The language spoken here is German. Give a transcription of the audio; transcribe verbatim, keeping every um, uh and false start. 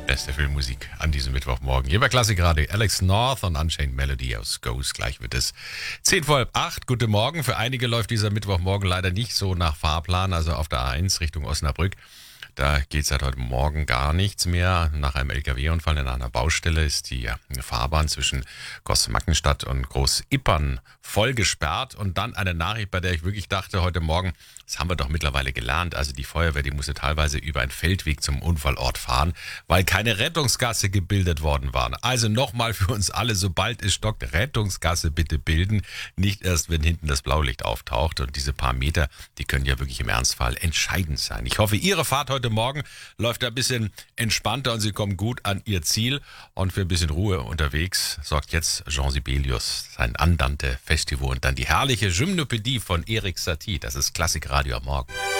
Beste Filmmusik an diesem Mittwochmorgen. Hier bei Klassikradio Alex North und Unchained Melody aus Ghost. Gleich wird es zehn vor halb acht. Guten Morgen. Für einige läuft dieser Mittwochmorgen leider nicht so nach Fahrplan, also auf der A eins Richtung Osnabrück. Da geht seit heute Morgen gar nichts mehr. Nach einem L K W-Unfall in einer Baustelle ist die Fahrbahn zwischen Großmackenstadt und Groß-Ippern voll gesperrt. Und dann eine Nachricht, bei der ich wirklich dachte heute Morgen, das haben wir doch mittlerweile gelernt. Also die Feuerwehr, die musste teilweise über einen Feldweg zum Unfallort fahren, weil keine Rettungsgasse gebildet worden war. Also nochmal für uns alle, sobald es stockt, Rettungsgasse bitte bilden. Nicht erst, wenn hinten das Blaulicht auftaucht. Und diese paar Meter, die können ja wirklich im Ernstfall entscheidend sein. Ich hoffe, Ihre Fahrt heute Morgen läuft ein bisschen entspannter und Sie kommen gut an Ihr Ziel. Und für ein bisschen Ruhe unterwegs sorgt jetzt Jean Sibelius, sein Andante Festival und dann die herrliche Gymnopädie von Erik Satie. Das ist Klassikradio am Morgen.